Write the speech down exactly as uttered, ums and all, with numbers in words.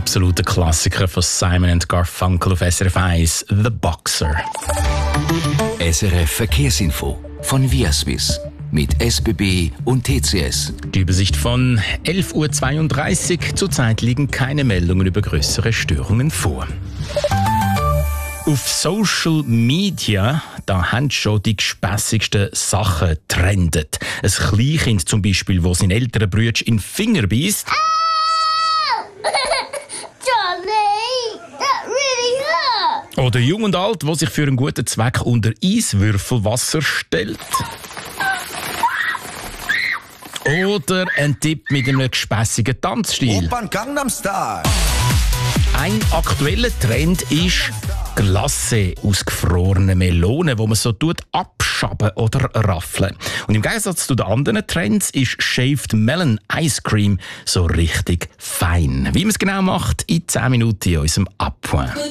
absoluter Klassiker von Simon and Garfunkel auf S R F eins, The Boxer. S R F Verkehrsinfo von Viaswiss mit S B B und T C S. Die Übersicht von elf Uhr zweiunddreißig. Zurzeit liegen keine Meldungen über größere Störungen vor. Auf Social Media, da haben schon die gespässigsten Sachen trendet. Ein Kleinkind zum Beispiel, das seinen älteren Bruder in den Finger beisst. Johnny, that really hurt. Oder Jung und Alt, der sich für einen guten Zweck unter Eiswürfelwasser stellt. Oder ein Tipp mit einem gespässigen Tanzstil. Opern Gangnam Style. Ein aktueller Trend ist Glacé aus gefrorenen Melonen, wo man so tut abschaben oder raffeln. Und im Gegensatz zu den anderen Trends ist Shaved Melon Ice Cream so richtig fein. Wie man es genau macht, in zehn Minuten in unserem Abpoint.